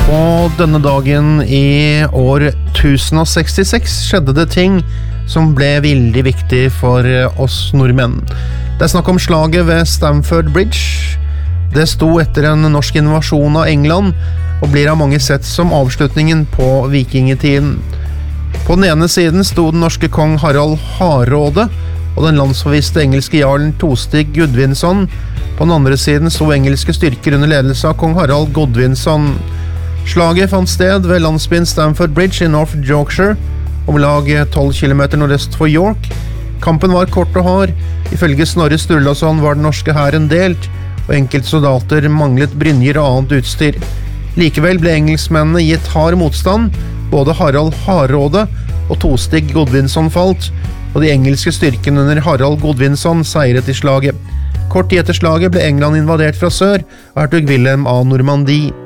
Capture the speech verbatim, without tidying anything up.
På denne dagen i år tusen sekstiseks skjedde det ting som ble veldig viktig for oss nordmenn. Det er snakk om slaget ved Stamford Bridge. Det sto etter en norsk invasjon av England, og blir av mange sett som avslutningen på vikingetiden. På den ene siden sto den norske kong Harald Hardråde, og den landsforviste engelske jarlen Tostig Gudvindsson. På den andre siden sto engelske styrker under ledelse av kong Harald Godvinson. Slaget fant sted ved landsbyen Stamford Bridge i North Yorkshire, om lag tolv kilometer nordøst for York. Kampen var kort og hard. Ifølge Snorre Sturlason var den norske hæren delt, og enkelte soldater manglet brynjer og annet utstyr. Likevel ble engelskmennene gitt hard motstand. Både Harald Hardråde og Tostig Godvinson falt, og de engelske styrkene under Harald Godvinson seiret i slaget. Kort tid etter slaget ble England invadert fra sør av hertug Wilhelm av Normandie.